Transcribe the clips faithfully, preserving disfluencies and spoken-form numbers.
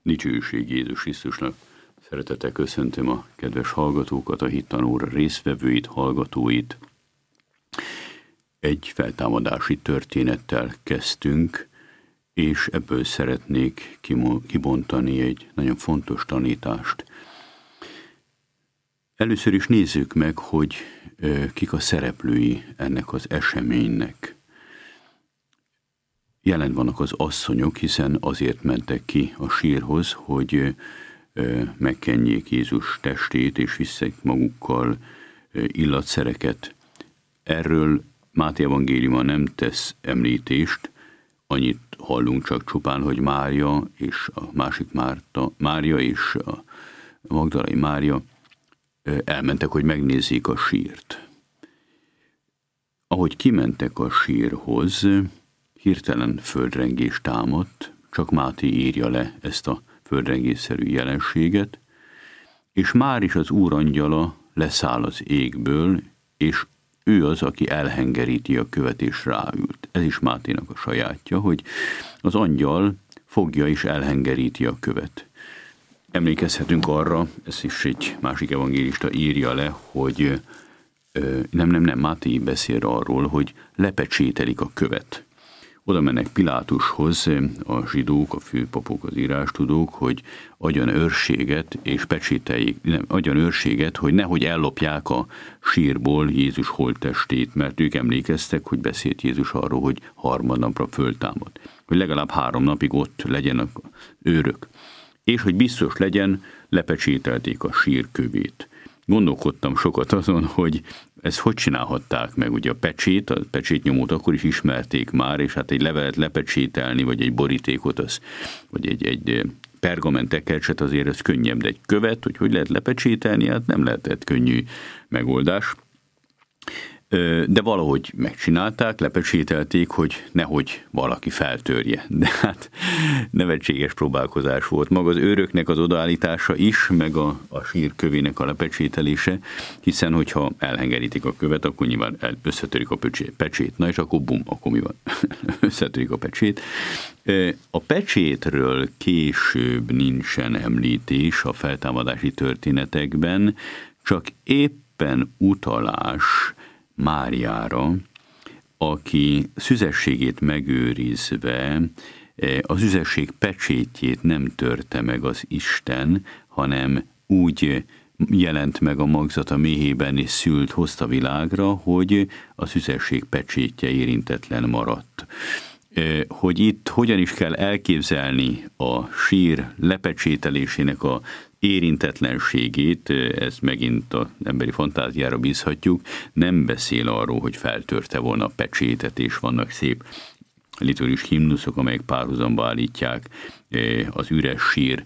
Dicsőség Jézus Krisztusnak! Szeretettel köszöntöm a kedves hallgatókat, a hittanóra résztvevőit, hallgatóit. Egy feltámadási történettel kezdtünk, és ebből szeretnék kibontani egy nagyon fontos tanítást. Először is nézzük meg, hogy kik a szereplői ennek az eseménynek. Jelen vannak az asszonyok, hiszen azért mentek ki a sírhoz, hogy megkenjék Jézus testét, és visszek magukkal illatszereket. Erről Máté evangéliuma nem tesz említést, annyit hallunk csak csupán, hogy Mária és a másik Márta, Mária és a Magdalai Mária elmentek, hogy megnézzék a sírt. Ahogy kimentek a sírhoz, hirtelen földrengés támadt, csak Máté írja le ezt a földrengésszerű jelenséget, és már is az Úr angyala leszáll az égből, és ő az, aki elhengeríti a követ, és ráült. Ez is Máténak a sajátja, hogy az angyal fogja és elhengeríti a követ. Emlékezhetünk arra, ez is egy másik evangélista írja le, hogy nem, nem, nem, Máté beszél arról, hogy lepecsételik a követ. Oda mennek Pilátushoz a zsidók, a főpapok, az írástudók, hogy adjon őrséget, és pecsételjék, nem, adjon őrséget, hogy nehogy ellopják a sírból Jézus holttestét, mert ők emlékeztek, hogy beszélt Jézus arról, hogy harmadnapra föltámad. Hogy legalább három napig ott legyenek az őrök. És hogy biztos legyen, lepecsételték a sír kövét. Gondolkodtam sokat azon, hogy ezt hogy csinálhatták meg. Ugye a pecsét, a pecsétnyomót akkor is ismerték már, és hát egy levelet lepecsételni, vagy egy borítékot, az, vagy egy, egy pergamentekercset azért ez könnyebb, de egy követ, hogy hogy lehet lepecsételni, hát nem lehetett könnyű megoldás. De valahogy megcsinálták, lepecsételték, hogy nehogy valaki feltörje. De hát nevetséges próbálkozás volt. Maga az őröknek az odaállítása is, meg a, a sír kövének a lepecsételése, hiszen hogyha elhengerítik a követ, akkor nyilván összetörik a pecsét. Na és akkor bum, akkor mi van? Összetörik a pecsét. A pecsétről később nincsen említés a feltámadási történetekben, csak éppen utalás Máriára, aki szüzességét megőrizve az üzesség pecsétjét nem törte meg az Isten, hanem úgy jelent meg a magzata méhében és szült hozta világra, hogy az üzesség pecsétje érintetlen maradt. Hogy itt hogyan is kell elképzelni a sír lepecsételésének a érintetlenségét, ezt megint az emberi fantáziára bízhatjuk, nem beszél arról, hogy feltörte volna a pecsétet, és vannak szép liturgikus himnuszok, amelyek párhuzamba állítják az üres sír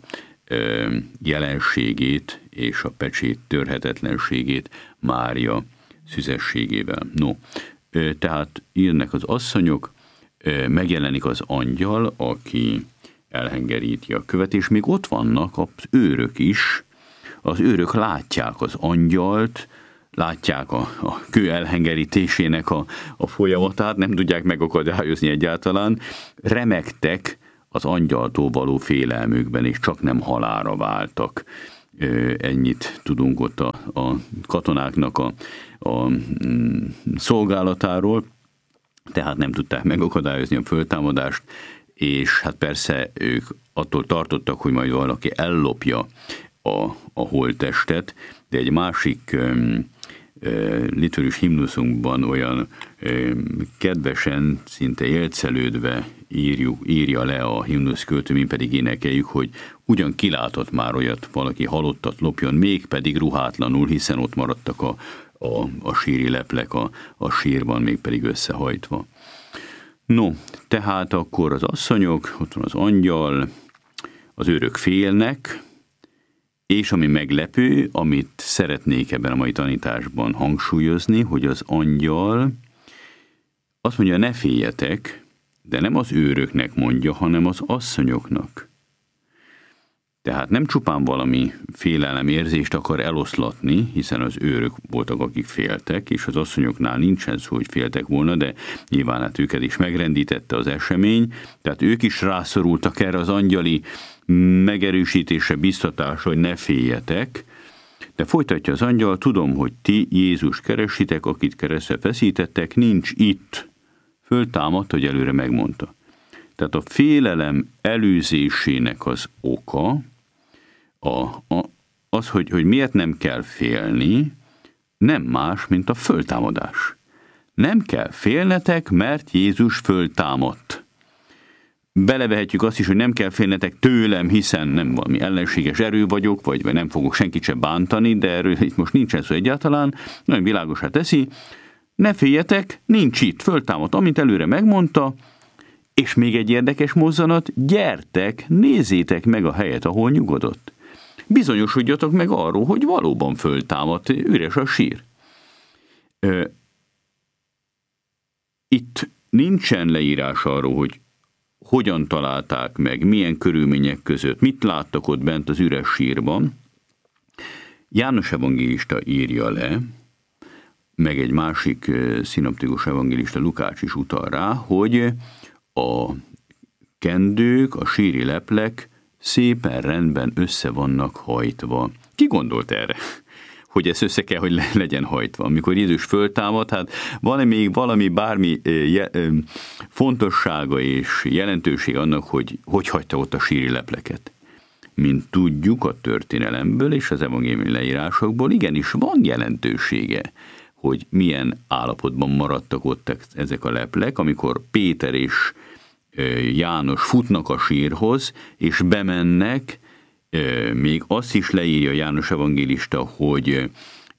jelenségét és a pecsét törhetetlenségét Mária szüzességével. No, tehát írnek az asszonyok, megjelenik az angyal, aki elhengeríti a követ, és még ott vannak az őrök is. Az őrök látják az angyalt, látják a, a kő elhengerítésének a, a folyamatát, nem tudják megakadályozni egyáltalán, remegtek az angyaltól való félelmükben, és csak nem halálra váltak. Ennyit tudunk ott a, a katonáknak a, a szolgálatáról, tehát nem tudták megakadályozni a föltámadást, és hát persze ők attól tartottak, hogy majd valaki ellopja a, a holttestet, de egy másik um, uh, liturgikus himnuszunkban olyan um, kedvesen, szinte élcelődve írjuk, írja le a himnuszköltő, mi pedig énekeljük, hogy ugyan kilátott már olyat, valaki halottat lopjon, mégpedig ruhátlanul, hiszen ott maradtak a, a, a síri leplek a, a sírban, mégpedig összehajtva. No, tehát akkor az asszonyok, ott van az angyal, az őrök félnek, és ami meglepő, amit szeretnék ebben a mai tanításban hangsúlyozni, hogy az angyal azt mondja, ne féljetek, de nem az őröknek mondja, hanem az asszonyoknak. Tehát nem csupán valami félelemérzést akar eloszlatni, hiszen az őrök voltak, akik féltek, és az asszonyoknál nincsen szó, hogy féltek volna, de nyilván hát őket is megrendítette az esemény, tehát ők is rászorultak erre az angyali megerősítése, biztatásra, hogy ne féljetek, de folytatja az angyal, tudom, hogy ti Jézus keresitek, akit keresztre feszítettek, nincs itt. Föltámadt, hogy előre megmondta. Tehát a félelem előzésének az oka, a, a, az, hogy, hogy miért nem kell félni, nem más, mint a föltámadás. Nem kell félnetek, mert Jézus föltámadt. Belevehetjük azt is, hogy nem kell félnetek tőlem, hiszen nem valami ellenséges erő vagyok, vagy, vagy nem fogok senkit se bántani, de erről itt most nincsen szó egyáltalán, nagyon világosá teszi, ne féljetek, nincs itt, föltámadt, amint előre megmondta, és még egy érdekes mozzanat, gyertek, nézzétek meg a helyet, ahol nyugodott. Bizonyosodjatok meg arról, hogy valóban föltámadt, üres a sír. Itt nincsen leírás arról, hogy hogyan találták meg, milyen körülmények között, mit láttak ott bent az üres sírban. János evangélista írja le, meg egy másik szinoptikus evangélista, Lukács is utal rá, hogy a kendők, a síri leplek szépen rendben össze vannak hajtva. Ki gondolt erre, hogy ez össze kell, hogy legyen hajtva? Amikor Jézus föltámad, hát van még valami, bármi fontossága és jelentőség annak, hogy hogy hagyta ott a síri lepleket. Mint tudjuk a történelemből és az evangéliumi leírásokból, igenis van jelentősége, hogy milyen állapotban maradtak ott ezek a leplek, amikor Péter és János futnak a sírhoz, és bemennek, még azt is leírja János evangélista, hogy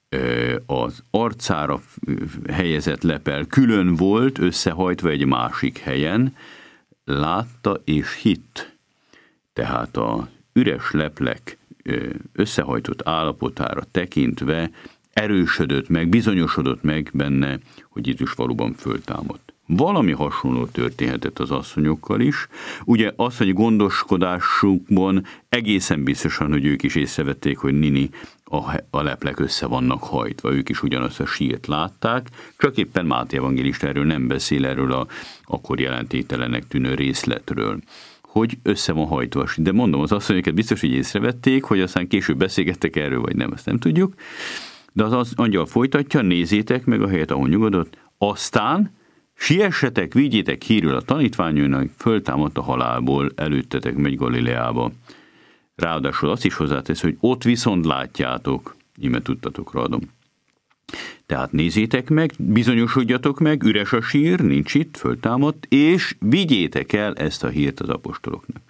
az arcára helyezett lepel külön volt, összehajtva egy másik helyen, látta és hitt. Tehát az üres leplek összehajtott állapotára tekintve erősödött meg, bizonyosodott meg benne, hogy Jézus valóban föltámadt. Valami hasonló történhetett az asszonyokkal is. Ugye asszonyi gondoskodásukban egészen biztosan, hogy ők is észrevették, hogy Nini a, a leplek össze vannak hajtva. Ők is ugyanazt a sírt látták, csak éppen Máté evangélista erről nem beszél, erről a akkor jelentételenek tűnő részletről, hogy össze van hajtva. De mondom, az asszonyokat biztos, hogy észrevették, hogy aztán később beszélgettek erről, vagy nem, azt nem tudjuk. De az angyal folytatja, nézzétek meg a helyet, ahol nyugodott, aztán siessetek, vigyétek hírül a tanítványainak, föltámadt a halálból, előttetek megy Galileába. Ráadásul azt is hozzátesz, hogy ott viszont látjátok, íme tudtatokra adom. Tehát nézzétek meg, bizonyosodjatok meg, üres a sír, nincs itt, föltámadt, és vigyétek el ezt a hírt az apostoloknak.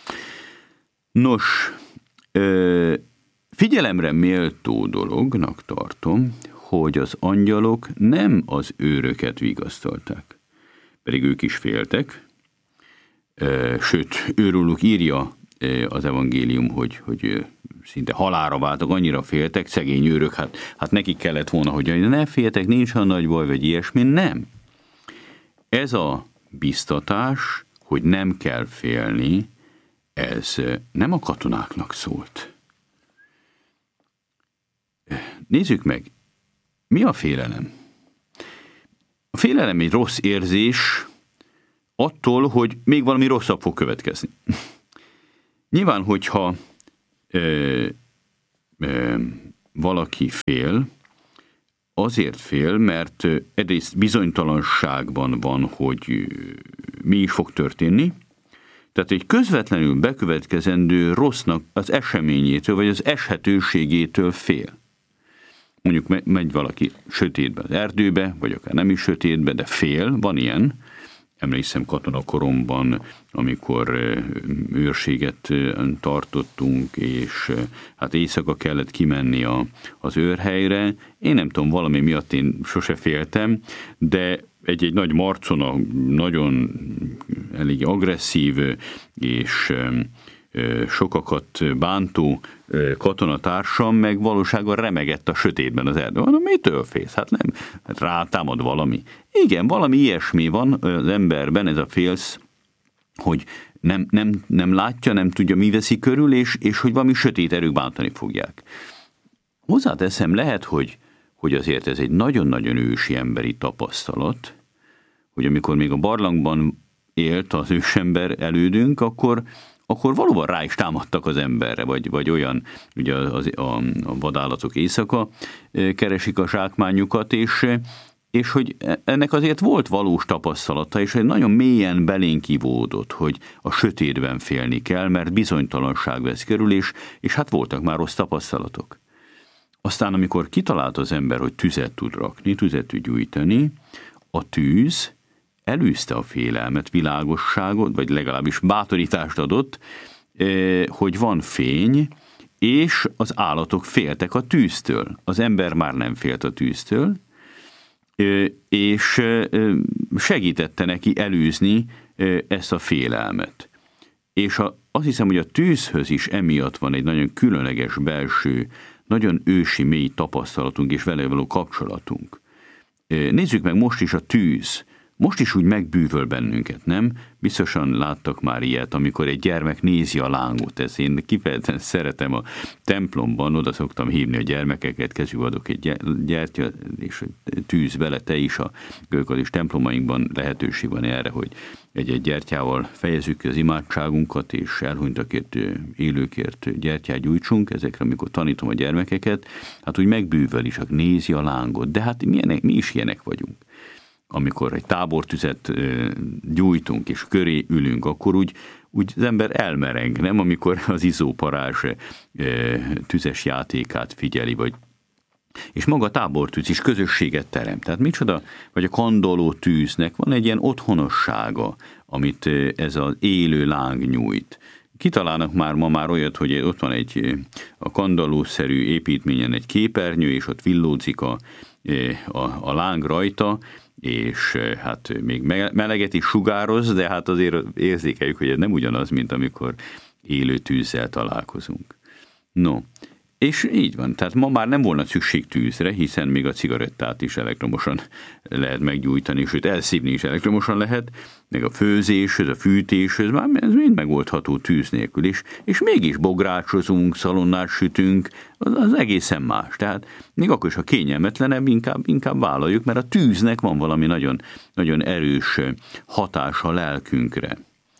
Nos, figyelemre méltó dolognak tartom, hogy az angyalok nem az őröket vigasztalták. Pedig ők is féltek, sőt, őróluk írja az evangélium, hogy, hogy szinte halálra váltak, annyira féltek, szegény őrök, hát, hát nekik kellett volna, hogy ne féltek, nincs olyan nagy baj, vagy ilyesmi, nem. Ez a biztatás, hogy nem kell félni, ez nem a katonáknak szólt. Nézzük meg, mi a félelem? A félelem egy rossz érzés attól, hogy még valami rosszabb fog következni. Nyilván, hogyha ö, ö, valaki fél, azért fél, mert egyrészt bizonytalanságban van, hogy mi is fog történni, tehát egy közvetlenül bekövetkezendő rossznak az eseményétől, vagy az eshetőségétől fél. Mondjuk megy valaki sötétbe az erdőbe, vagy akár nem is sötétbe, de fél, van ilyen. Emlékszem katonakoromban, amikor őrséget tartottunk, és hát éjszaka kellett kimenni a, az őrhelyre. Én nem tudom, valami miatt én sose féltem, de egy-egy nagy marcona, nagyon elég agresszív és sokakat bántó katonatársam meg valóságban remegett a sötétben az erdőben. Mondom, mitől félsz? Hát nem, hát rátámad valami. Igen, valami ilyesmi van az emberben, ez a félsz, hogy nem, nem, nem látja, nem tudja, mi veszi körül, és, és hogy valami sötét erők bántani fogják. Hozzáteszem, lehet, hogy, hogy azért ez egy nagyon-nagyon ősi emberi tapasztalat, hogy amikor még a barlangban élt az ősember elődünk, akkor, akkor valóban rá is támadtak az emberre, vagy, vagy olyan, ugye az, a, a vadállatok éjszaka keresik a zsákmányukat, és, és hogy ennek azért volt valós tapasztalata, és egy nagyon mélyen belénk ivódott, hogy a sötétben félni kell, mert bizonytalanság vesz körül, és, és hát voltak már rossz tapasztalatok. Aztán, amikor kitalált az ember, hogy tüzet tud rakni, tüzet tud gyújtani, a tűz elűzte a félelmet, világosságot, vagy legalábbis bátorítást adott, hogy van fény, és az állatok féltek a tűztől. Az ember már nem félt a tűztől, és segítette neki elűzni ezt a félelmet. És a, azt hiszem, hogy a tűzhöz is emiatt van egy nagyon különleges belső, nagyon ősi, mély tapasztalatunk és vele való kapcsolatunk. Nézzük meg most is a tűz. Most is úgy megbűvöl bennünket, nem? Biztosan láttak már ilyet, amikor egy gyermek nézi a lángot. Ezt én kifejezetten szeretem a templomban, oda szoktam hívni a gyermekeket, kezükbe adok egy gyertya, és tűz bele, te is a görködés templomainkban lehetőség van erre, hogy egy-egy gyertyával fejezzük ki az imádságunkat, és elhunytakért, élőkért gyertyát gyújtsunk, ezekre, amikor tanítom a gyermekeket, hát úgy megbűvöl is, nézi a lángot, de hát mi, mi is ilyenek vagyunk. Amikor egy tábortüzet gyújtunk és köré ülünk, akkor úgy, úgy az ember elmereng, nem? Amikor az izzóparázs tüzes játékát figyeli, vagy és maga a tábortűz is közösséget teremt. Tehát micsoda, vagy a kandalló tűznek van egy ilyen otthonossága, amit ez az élő láng nyújt. Kitalálnak már ma már olyat, hogy ott van egy a kandallószerű építményen egy képernyő, és ott villódzik a, a, a láng rajta, és hát még meleget is sugároz, de hát azért érzékeljük, hogy ez nem ugyanaz, mint amikor élő tűzzel találkozunk. No, és így van, tehát ma már nem volna szükség tűzre, hiszen még a cigarettát is elektromosan lehet meggyújtani, sőt elszívni is elektromosan lehet, meg a főzéshez, a fűtéshez, már ez mind megoldható tűz nélkül is, és mégis bográcsozunk, szalonnát sütünk, az, az egészen más. Tehát még akkor is, ha kényelmetlenebb, inkább, inkább vállaljuk, mert a tűznek van valami nagyon, nagyon erős hatása a lelkünkre.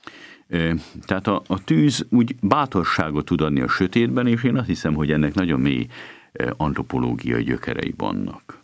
Tehát a, a tűz úgy bátorságot tud adni a sötétben, és én azt hiszem, hogy ennek nagyon mély antropológiai gyökerei vannak.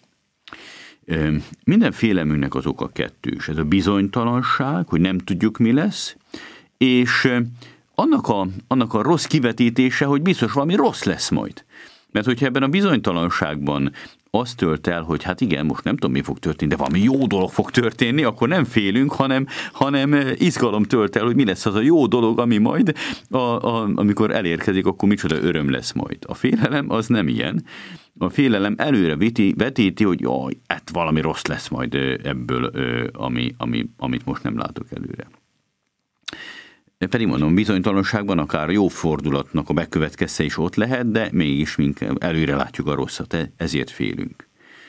Minden félelmünknek az oka kettős. Ez a bizonytalanság, hogy nem tudjuk, mi lesz, és annak a, annak a rossz kivetítése, hogy biztos valami rossz lesz majd. Mert hogyha ebben a bizonytalanságban az tölt el, hogy hát igen, most nem tudom, mi fog történni, de valami jó dolog fog történni, akkor nem félünk, hanem, hanem izgalom tölt el, hogy mi lesz az a jó dolog, ami majd, a, a, amikor elérkezik, akkor micsoda öröm lesz majd. A félelem az nem ilyen. A félelem előre veti, vetíti, hogy jaj, hát valami rossz lesz majd ebből, ami, ami, amit most nem látok előre. Pedig mondom, bizonytalanságban akár jó fordulatnak a bekövetkezte is ott lehet, de mégis előre látjuk a rosszat, ezért félünk.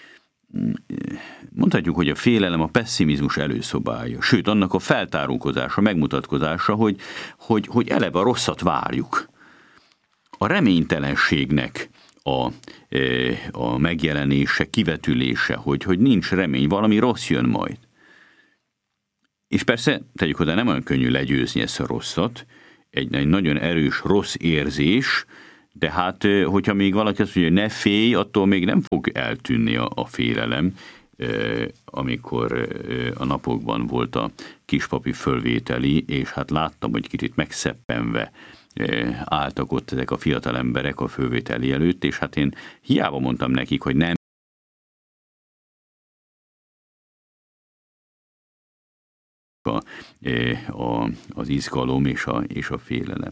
Mondhatjuk, hogy a félelem a pesszimizmus előszobája, sőt, annak a feltárulkozása, megmutatkozása, hogy, hogy, hogy eleve a rosszat várjuk. A reménytelenségnek a, a megjelenése, kivetülése, hogy, hogy nincs remény, valami rossz jön majd. És persze, tegyük oda, nem olyan könnyű legyőzni ezt a rosszat, egy, egy nagyon erős rossz érzés, de hát, hogyha még valaki azt mondja, hogy ne félj, attól még nem fog eltűnni a, a félelem, amikor a napokban volt a kispapi fölvételi, és hát láttam, hogy kicsit megszeppenve álltak ott ezek a fiatal emberek a fölvételi előtt, és hát én hiába mondtam nekik, hogy nem, A, a, az izgalom és a, és a félelem.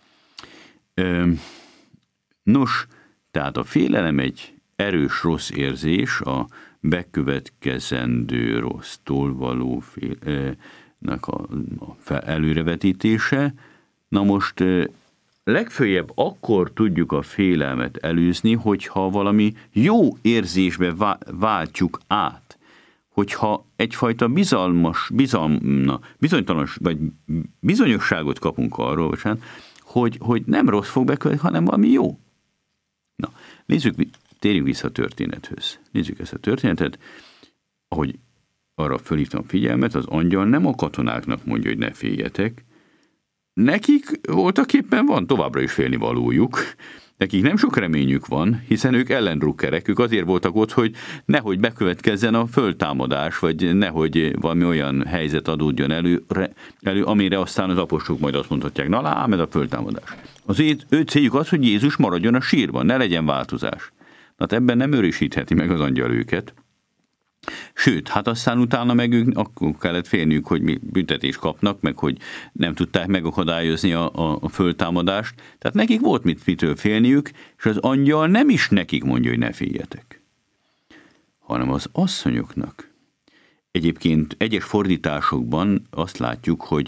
Nos, tehát a félelem egy erős rossz érzés, a bekövetkezendő rossztól való félnek a, a előrevetítése. Na most legfőjebb akkor tudjuk a félelmet előzni, hogyha valami jó érzésbe váltjuk át. hogyha egyfajta bizalmas, bizalm, na, bizonytalan, vagy bizonyosságot kapunk arról, bocsánat, hogy, hogy nem rossz fog bekövetkezni, hanem valami jó. Na, nézzük, térjünk vissza a történethöz. Nézzük ezt a történetet, ahogy arra fölhívtam figyelmet, az angyal nem a katonáknak mondja, hogy ne féljetek. Nekik voltak éppen van továbbra is félnivalójuk. Nekik nem sok reményük van, hiszen ők ellendrukkerek, ők azért voltak ott, hogy nehogy bekövetkezzen a földtámadás, vagy nehogy valami olyan helyzet adódjon elő, elő amire aztán az apostolok majd azt mondhatják, na lám, ez a földtámadás. Az ő céljuk az, hogy Jézus maradjon a sírban, ne legyen változás. Hát ebben nem őrisítheti meg az angyal őket. Sőt, hát aztán utána meg ők, akkor kellett félniük, hogy büntetést kapnak, meg hogy nem tudták megakadályozni a, a, a földtámadást. Tehát nekik volt mit, mitől félniük, és az angyal nem is nekik mondja, hogy ne féljetek, hanem az asszonyoknak. Egyébként egyes fordításokban azt látjuk, hogy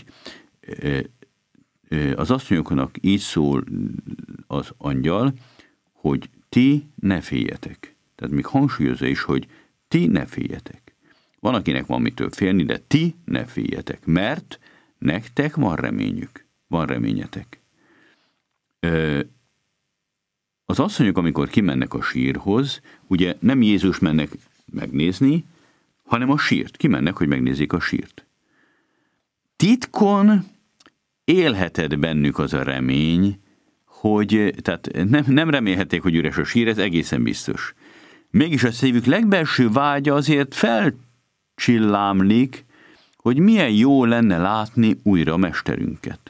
az asszonyoknak így szól az angyal, hogy ti ne féljetek. Tehát még hangsúlyozza is, hogy ti ne féljetek. Van, akinek van mitől félni, de ti ne féljetek, mert nektek van reményük, van reményetek. Az asszonyok, amikor kimennek a sírhoz, ugye nem Jézus mennek megnézni, hanem a sírt. Kimennek, hogy megnézzék a sírt. Titkon élhetett bennük az a remény, hogy, tehát nem, nem remélhették, hogy üres a sír, ez egészen biztos. Mégis a szívük legbelső vágya azért felcsillámlik, hogy milyen jó lenne látni újra a mesterünket.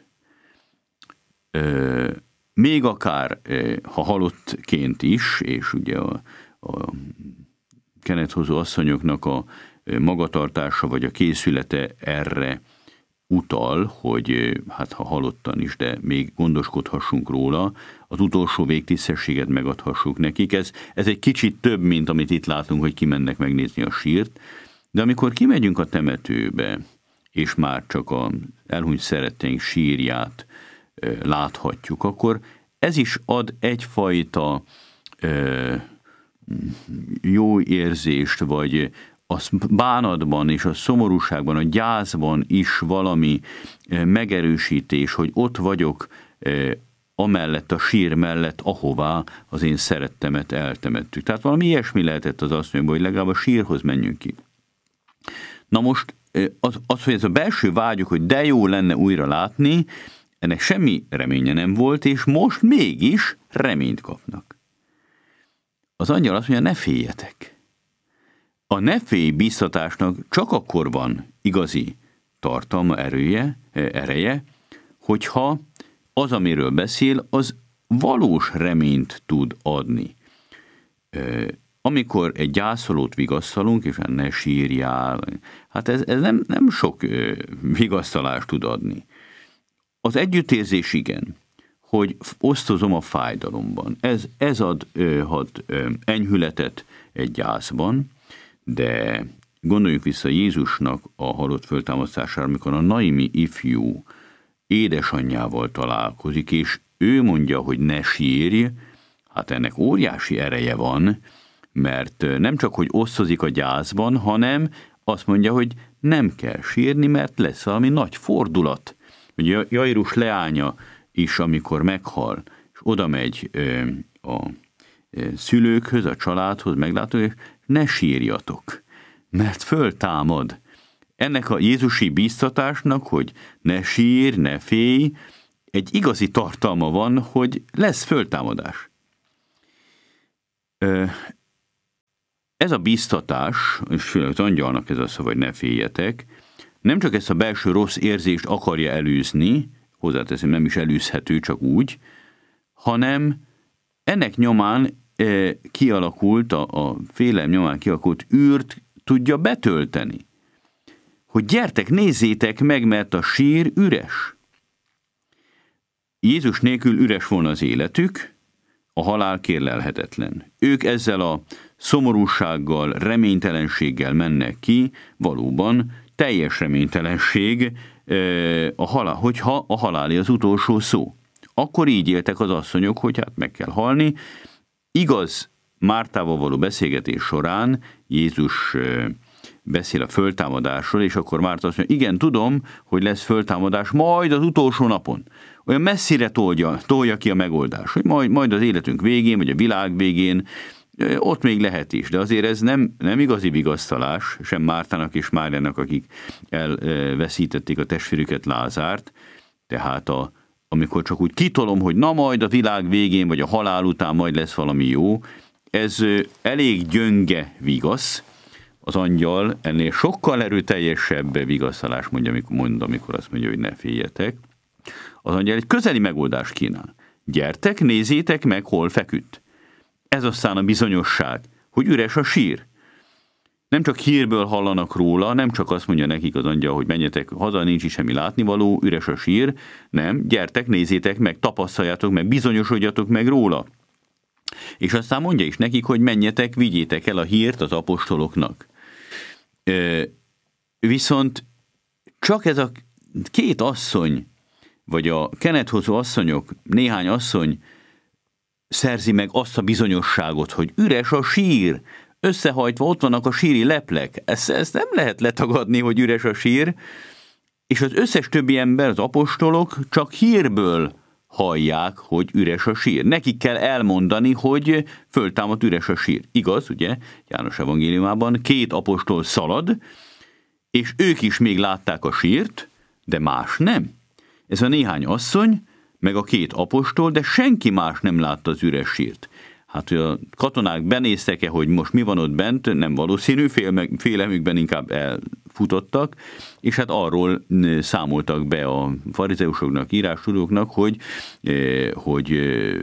Ö, még akár, ha halottként is, és ugye a, a kenethozó asszonyoknak a magatartása vagy a készülete erre utal, hogy hát ha halottan is, de még gondoskodhassunk róla, az utolsó végtisztességet megadhassuk nekik. Ez, ez egy kicsit több, mint amit itt látunk, hogy kimennek megnézni a sírt, de amikor kimegyünk a temetőbe, és már csak az elhunyt szeretteink sírját e, láthatjuk, akkor ez is ad egyfajta e, jó érzést, vagy a bánatban és a szomorúságban, a gyászban is valami megerősítés, hogy ott vagyok amellett, a sír mellett, ahová az én szerettemet eltemettük. Tehát valami ilyesmi lehetett az azt mondja, hogy legalább a sírhoz menjünk ki. Na most az, az, hogy ez a belső vágyuk, hogy de jó lenne újra látni, ennek semmi reménye nem volt, és most mégis reményt kapnak. Az angyal azt mondja, ne féljetek. A ne félj biztatásnak csak akkor van igazi tartalma, erője, ereje, hogyha az, amiről beszél, az valós reményt tud adni. Amikor egy gyászolót vigasztalunk, és ne sírjál, hát ez, ez nem, nem sok vigasztalást tud adni. Az együttérzés igen, hogy osztozom a fájdalomban. Ez, ez ad, ad enyhületet egy gyászban, de gondoljunk vissza Jézusnak a halott föltámasztására, amikor a naimi ifjú édesanyjával találkozik, és ő mondja, hogy ne sírj, hát ennek óriási ereje van, mert nem csak, hogy osztozik a gyászban, hanem azt mondja, hogy nem kell sírni, mert lesz valami nagy fordulat. Ugye Jairus leánya is, amikor meghal, és oda megy a szülőkhöz, a családhoz, meglátod, és ne sírjatok, mert föltámad. Ennek a jézusi bíztatásnak, hogy ne sír, ne félj, egy igazi tartalma van, hogy lesz föltámadás. Ez a bíztatás, és főleg az angyalnak ez a szó, hogy ne féljetek, nem csak ezt a belső rossz érzést akarja elűzni, hozzáteszem, nem is elűzhető csak úgy, hanem ennek nyomán e, kialakult, a, a félelem nyomán kialakult űrt tudja betölteni. Hogy gyertek, nézzétek meg, mert a sír üres. Jézus nélkül üres volna az életük, a halál kérlelhetetlen. Ők ezzel a szomorúsággal, reménytelenséggel mennek ki, valóban teljes reménytelenség, a halál, hogyha a haláli az utolsó szó. Akkor így éltek az asszonyok, hogy hát meg kell halni. Igaz, Mártával való beszélgetés során Jézus beszél a föltámadásról, és akkor Márta azt mondja, igen, tudom, hogy lesz föltámadás, majd az utolsó napon. Olyan messzire tolja, tolja ki a megoldás, hogy majd, majd az életünk végén, vagy a világ végén, ott még lehet is, de azért ez nem, nem igazi vigasztalás, sem Mártának és Máriának, akik elveszítették a testvérüket, Lázárt, tehát a, amikor csak úgy kitolom, hogy na majd a világ végén, vagy a halál után majd lesz valami jó, ez elég gyönge vigasz. Az angyal ennél sokkal erőteljesebb vigasztalás mondja, amikor, mond, amikor azt mondja, hogy ne féljetek. Az angyal egy közeli megoldást kínál. Gyertek, nézzétek meg, hol feküdt. Ez aztán a bizonyosság, hogy üres a sír. Nem csak hírből hallanak róla, nem csak azt mondja nekik az angyal, hogy menjetek haza, nincs is semmi látnivaló, üres a sír, nem, gyertek, nézzétek meg, tapasztaljátok meg, bizonyosodjatok meg róla. És aztán mondja is nekik, hogy menjetek, vigyétek el a hírt az apostoloknak. Viszont csak ez a két asszony, vagy a kenethozó asszonyok, néhány asszony szerzi meg azt a bizonyosságot, hogy üres a sír, összehajtva ott vannak a síri leplek. Ezt, ezt nem lehet letagadni, hogy üres a sír, és az összes többi ember, az apostolok csak hírből hallják, hogy üres a sír. Nekik kell elmondani, hogy föltámadt, üres a sír. Igaz, ugye? János evangéliumában két apostol szalad, és ők is még látták a sírt, de más nem. Ez a néhány asszony, meg a két apostol, de senki más nem látta az üres sírt. Hát, hogy a katonák benéztek-e, hogy most mi van ott bent, nem valószínű, fél, félelmükben inkább elfutottak, és hát arról számoltak be a farizeusoknak, írástudóknak, hogy, hogy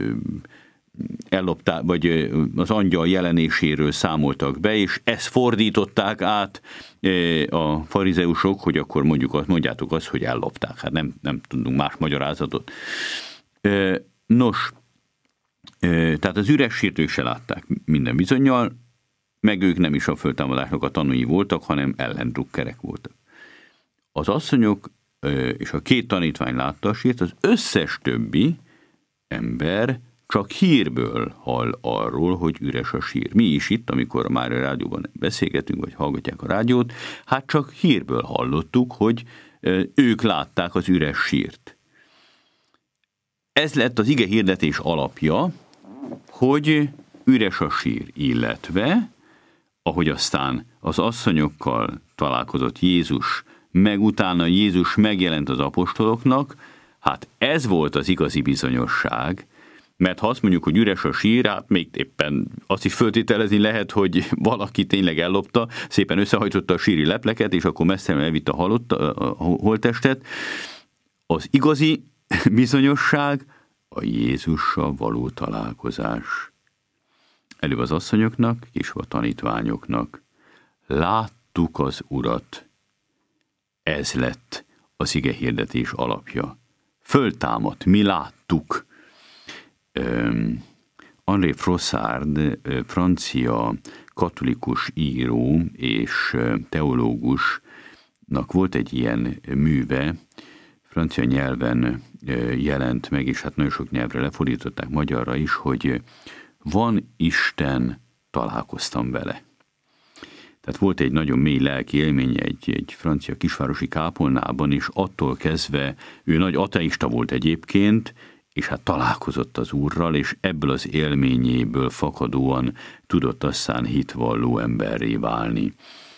ellopták, vagy az angyal jelenéséről számoltak be, és ezt fordították át a farizeusok, hogy akkor mondjuk azt, mondjátok azt, hogy ellopták. Hát nem, nem tudunk más magyarázatot. Nos, tehát az üres sírt ők se látták minden bizonnyal, meg ők nem is a föltámadásnak a tanúi voltak, hanem ellendrukkerek voltak. Az asszonyok és a két tanítvány látta a sírt, az összes többi ember csak hírből hall arról, hogy üres a sír. Mi is itt, amikor már a rádióban beszélgetünk, vagy hallgatják a rádiót, hát csak hírből hallottuk, hogy ők látták az üres sírt. Ez lett az ige hirdetés alapja, hogy üres a sír, illetve, ahogy aztán az asszonyokkal találkozott Jézus, meg utána Jézus megjelent az apostoloknak, hát ez volt az igazi bizonyosság, mert ha azt mondjuk, hogy üres a sír, hát még éppen azt is föltételezni lehet, hogy valaki tényleg ellopta, szépen összehajtotta a síri lepleket, és akkor messzelen elvitte a, halott, a holttestet. Az igazi bizonyosság a Jézussal való találkozás. Előbb az asszonyoknak, később a tanítványoknak. Láttuk az Urat. Ez lett az ige hirdetés alapja. Föltámadt, mi láttuk. Um, André Frossard, francia katolikus író és teológusnak volt egy ilyen műve, francia nyelven jelent meg, és hát nagyon sok nyelvre lefordították, magyarra is, hogy van Isten, találkoztam vele. Tehát volt egy nagyon mély lelki élménye egy, egy francia kisvárosi kápolnában, és attól kezdve ő nagy ateista volt egyébként, és hát találkozott az Úrral, és ebből az élményéből fakadóan tudott aztán hitvalló emberré válni.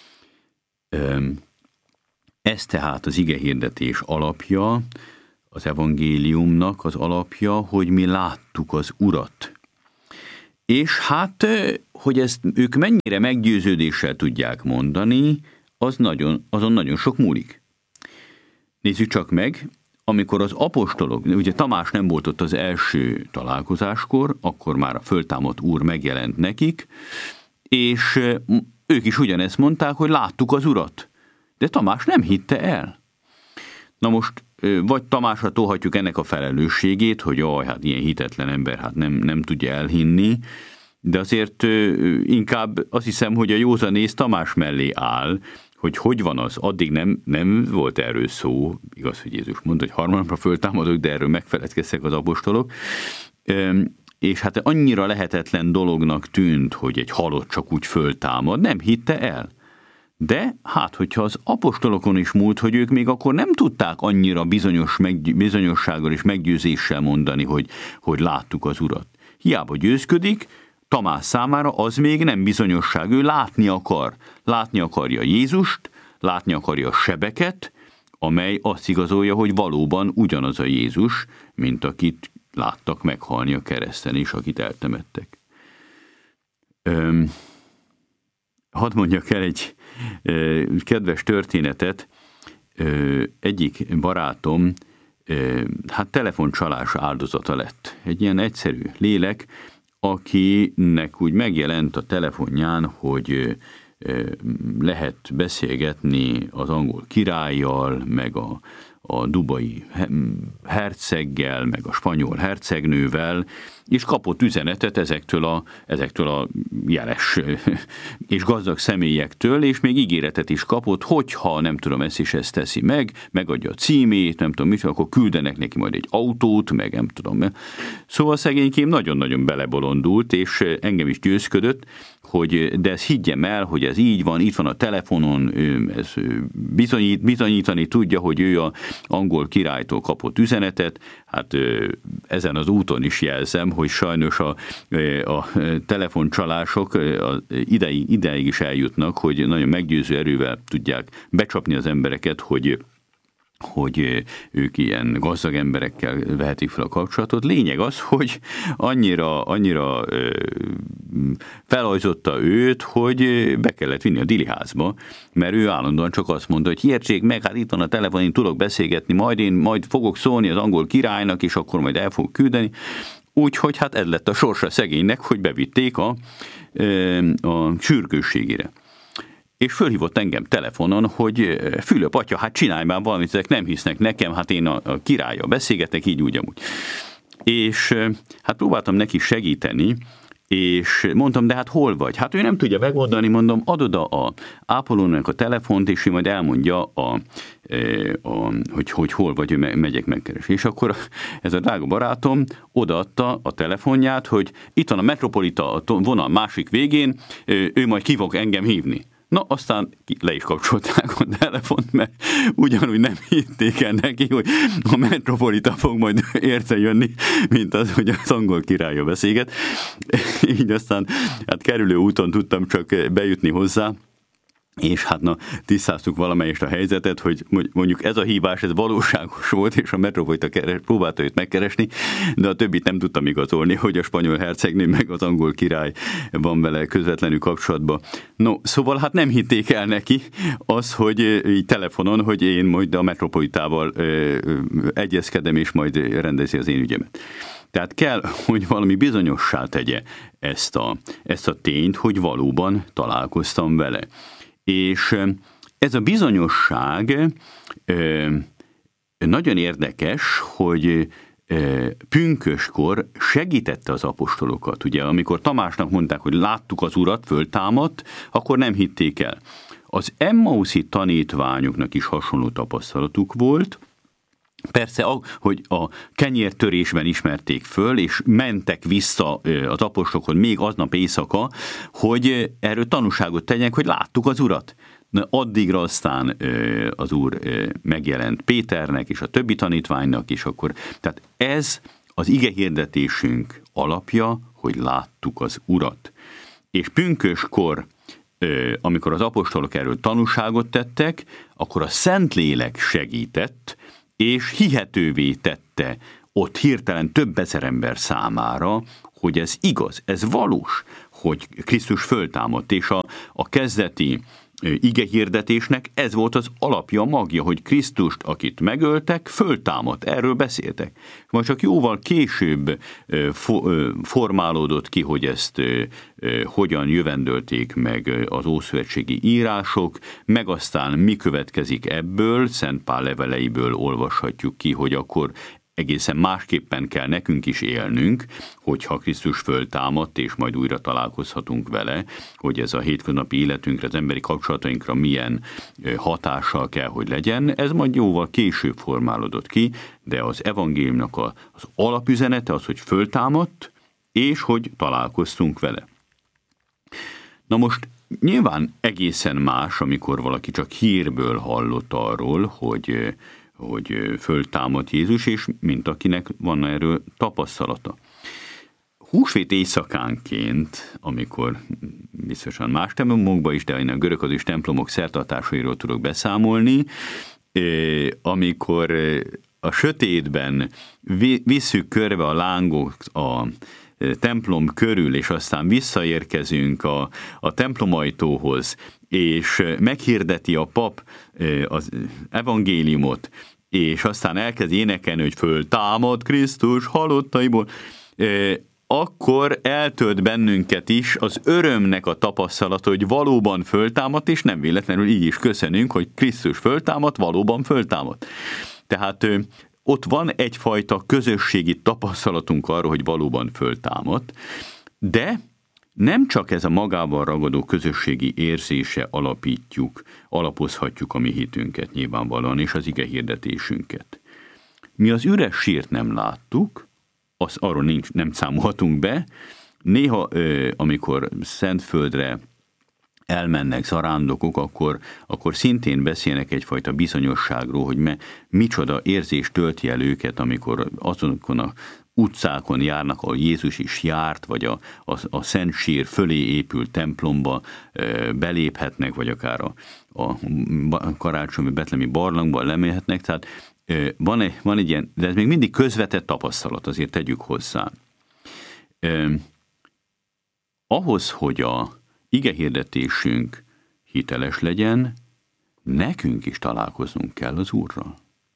Ez tehát az igehirdetés alapja, az evangéliumnak az alapja, hogy mi láttuk az Urat. És hát, hogy ezt ők mennyire meggyőződéssel tudják mondani, az nagyon, azon nagyon sok múlik. Nézzük csak meg, amikor az apostolok, ugye Tamás nem volt ott az első találkozáskor, akkor már a föltámadt Úr megjelent nekik, és ők is ugyanezt mondták, hogy láttuk az Urat. De Tamás nem hitte el. Na most, vagy Tamásra tolhatjuk ennek a felelősségét, hogy jaj, hát ilyen hitetlen ember, hát nem, nem tudja elhinni, de azért inkább azt hiszem, hogy a józanész Tamás mellé áll, hogy hogy van az, addig nem, nem volt erről szó, igaz, hogy Jézus mondta, hogy harmadnapra föltámadok, de erről megfeledkeztek az apostolok, és hát annyira lehetetlen dolognak tűnt, hogy egy halott csak úgy föltámad, nem hitte el. De hát, hogyha az apostolokon is múlt, hogy ők még akkor nem tudták annyira bizonyos meg, bizonyossággal és meggyőzéssel mondani, hogy, hogy láttuk az Urat. Hiába győzködik, Tamás számára az még nem bizonyosság, ő látni akar. Látni akarja Jézust, látni akarja a sebeket, amely azt igazolja, hogy valóban ugyanaz a Jézus, mint akit láttak meghalni a kereszten, és akit eltemettek. Öm, hadd mondjak el egy ö, kedves történetet. Ö, egyik barátom ö, hát telefoncsalás áldozata lett. Egy ilyen egyszerű lélek, akinek úgy megjelent a telefonján, hogy lehet beszélgetni az angol királlyal, meg a, a dubai herceggel, meg a spanyol hercegnővel, és kapott üzenetet ezektől a, ezektől a jeles és gazdag személyektől, és még ígéretet is kapott, hogyha nem tudom, ezt is ezt teszi meg, megadja a címét, nem tudom mit, akkor küldenek neki majd egy autót, meg nem tudom. Szóval szegénykém nagyon-nagyon belebolondult, és engem is győzködött, hogy de ezt higgyem el, hogy ez így van, itt van a telefonon, ez bizonyít, bizonyítani tudja, hogy ő a angol királytól kapott üzenetet. Hát ezen az úton is jelzem, hogy sajnos a, a telefoncsalások ideig, ideig is eljutnak, hogy nagyon meggyőző erővel tudják becsapni az embereket, hogy hogy ők ilyen gazdag emberekkel vehetik fel a kapcsolatot. Lényeg az, hogy annyira, annyira felajzotta őt, hogy be kellett vinni a diliházba, mert ő állandóan csak azt mondta, hogy értsék meg, hát itt van a telefon, én tudok beszélgetni, majd én majd fogok szólni az angol királynak, és akkor majd el fogok küldeni. Úgyhogy hát ez lett a sorsa szegénynek, hogy bevitték a, a sürgősségére. És fölhívott engem telefonon, hogy Fülöp atya, hát csinálj már valamit, ezek nem hisznek nekem, hát én a, a királlyal beszélgetek, így úgy amúgy. És hát próbáltam neki segíteni, és mondtam, de hát hol vagy? Hát ő nem tudja megoldani, mondom, adod a ápolónak a telefont, és ő majd elmondja, a, a, hogy, hogy hol vagy, ő megyek megkeresni. És akkor ez a drága barátom odaadta a telefonját, hogy itt van a Metropolita a vonal másik végén, ő majd ki fog engem hívni. Na, aztán le is kapcsolták a telefont, mert ugyanúgy nem hitték el neki, hogy a Metropolita fog majd érte jönni, mint az, hogy az angol királlyal beszélget. Így aztán hát kerülő úton tudtam csak bejutni hozzá, és hát na, tisztáztuk valamelyest a helyzetet, hogy mondjuk ez a hívás, ez valóságos volt, és a Metropolita keres, próbálta őt megkeresni, de a többit nem tudtam igazolni, hogy a spanyol hercegnő meg az angol király van vele közvetlenül kapcsolatban. No, szóval hát nem hitték el neki az, hogy így telefonon, hogy én majd a Metropolitával ö, ö, egyezkedem, és majd rendezi az én ügyemet. Tehát kell, hogy valami bizonyossá tegye ezt a, ezt a tényt, hogy valóban találkoztam vele. És ez a bizonyosság nagyon érdekes, hogy pünköskor segítette az apostolokat. Ugye, amikor Tamásnak mondták, hogy láttuk az Urat, föltámadt, akkor nem hitték el. Az emmauszi tanítványoknak is hasonló tapasztalatuk volt. Persze, hogy a kenyértörésben ismerték föl, és mentek vissza az apostolokhoz még aznap éjszaka, hogy erről tanúságot tegyenek, hogy láttuk az Urat. Na, addigra aztán az Úr megjelent Péternek és a többi tanítványnak, és akkor, tehát ez az igehirdetésünk alapja, hogy láttuk az Urat. És pünköskor, amikor az apostolok erről tanúságot tettek, akkor a Szentlélek segített, és hihetővé tette ott hirtelen több ezer ember számára, hogy ez igaz, ez valós, hogy Krisztus föltámadt, és a, a kezdeti igehirdetésnek ez volt az alapja, magja, hogy Krisztust, akit megöltek, föltámadt, erről beszéltek. Majd csak jóval később formálódott ki, hogy ezt hogyan jövendölték meg az ószövetségi írások, meg aztán mi következik ebből, Szent Pál leveleiből olvashatjuk ki, hogy akkor egészen másképpen kell nekünk is élnünk, hogyha Krisztus föltámadt, és majd újra találkozhatunk vele, hogy ez a hétköznapi életünkre, az emberi kapcsolatainkra milyen hatással kell, hogy legyen. Ez majd jóval később formálódott ki, de az evangéliumnak az alapüzenete az, hogy föltámadt, és hogy találkoztunk vele. Na most nyilván egészen más, amikor valaki csak hírből hallott arról, hogy, hogy föltámadt Jézus, és mint akinek van erről tapasztalata. Húsvét éjszakánként, amikor biztosan más templomokban is, de én a görögkatolikus templomok szertartásairól tudok beszámolni, amikor a sötétben visszük körbe a lángok a templom körül, és aztán visszaérkezünk a, a templomajtóhoz, és meghirdeti a pap az evangéliumot, és aztán elkezd énekelni, hogy föltámad Krisztus halottaiból, akkor eltölt bennünket is az örömnek a tapasztalata, hogy valóban föltámadt, és nem véletlenül így is köszönünk, hogy Krisztus föltámadt, valóban föltámadt. Tehát ott van egyfajta közösségi tapasztalatunk arról, hogy valóban föltámadt, de nem csak ez a magával ragadó közösségi érzése alapítjuk, alapozhatjuk a mi hitünket nyilvánvalóan, és az ige hirdetésünket. Mi az üres sírt nem láttuk, az arról nincs, nem számolhatunk be. Néha, ö, amikor Szentföldre elmennek zarándokok, akkor, akkor szintén beszélnek egyfajta bizonyosságról, hogy me, micsoda érzés tölti el őket, amikor azokon a utcákon járnak, ahol Jézus is járt, vagy a, a, a Szent Sír fölé épült templomba ö, beléphetnek, vagy akár a, a karácsonyi betlemi barlangban leméhetnek. Tehát Van egy, van egy ilyen, de ez még mindig közvetett tapasztalat, azért tegyük hozzá. Eh, ahhoz, hogy a igehirdetésünk hiteles legyen, nekünk is találkoznunk kell az Úrral.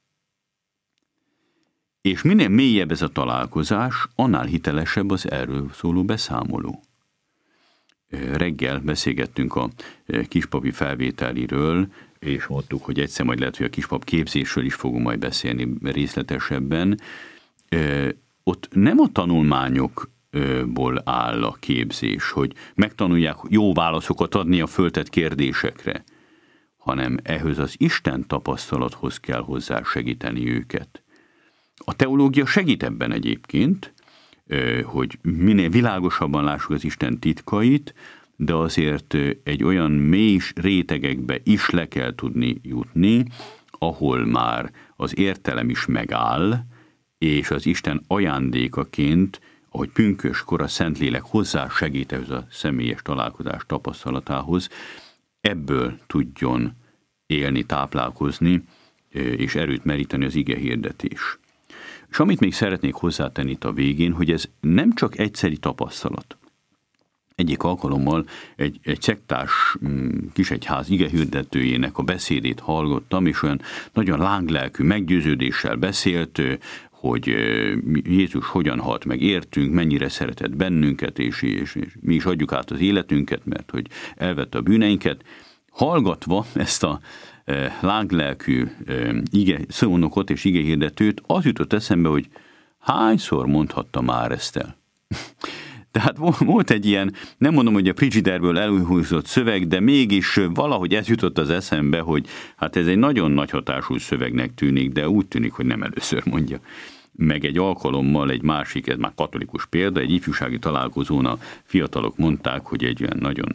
És minél mélyebb ez a találkozás, annál hitelesebb az erről szóló beszámoló. Eh, reggel beszélgettünk a eh, kispapi felvételiről, és mondtuk, hogy egyszer majd lehet, hogy a kispap képzésről is fogunk majd beszélni részletesebben. Ö, ott nem a tanulmányokból áll a képzés, hogy megtanulják jó válaszokat adni a föltett kérdésekre, hanem ehhez az Isten tapasztalathoz kell hozzá segíteni őket. A teológia segít ebben egyébként, hogy minél világosabban lássuk az Isten titkait, de azért egy olyan mély rétegekbe is le kell tudni jutni, ahol már az értelem is megáll, és az Isten ajándékaként, ahogy pünköskor a Szentlélek hozzá segít ehhez a személyes találkozás tapasztalatához, ebből tudjon élni, táplálkozni, és erőt meríteni az ige hirdetés. És amit még szeretnék hozzátenni itt a végén, hogy ez nem csak egyszeri tapasztalat. Egyik alkalommal egy, egy szektás kisegyház igehirdetőjének a beszédét hallgattam, és olyan nagyon lánglelkű meggyőződéssel beszélt, hogy Jézus hogyan halt meg értünk, mennyire szeretett bennünket, és, és, és mi is adjuk át az életünket, mert hogy elvette a bűneinket. Hallgatva ezt a e, lánglelkű e, ige szónokot és igehirdetőt, az jutott eszembe, hogy hányszor mondhatta már ezt el. Tehát volt egy ilyen, nem mondom, hogy a frigiderből előhúzott szöveg, de mégis valahogy ez jutott az eszembe, hogy hát ez egy nagyon nagy hatású szövegnek tűnik, de úgy tűnik, hogy nem először mondja. Meg egy alkalommal egy másik, ez már katolikus példa, egy ifjúsági találkozón a fiatalok mondták, hogy egy olyan nagyon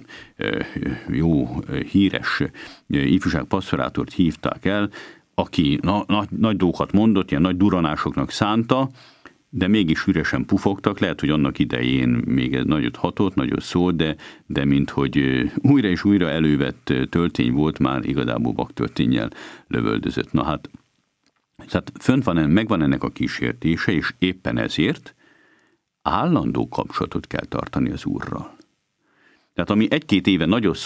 jó, híres ifjúságpasszorátort hívták el, aki na, nagy, nagy dolgokat mondott, ilyen nagy duranásoknak szánta, de mégis üresen pufogtak, lehet, hogy annak idején még ez nagyot hatott, nagyot szólt, de, de minthogy újra és újra elővett töltény volt, már igazából vaktölténnyel lövöldözött. Na hát, tehát fönt van, megvan ennek a kísértése, és éppen ezért állandó kapcsolatot kell tartani az Úrral. Tehát ami egy-két éve nagyot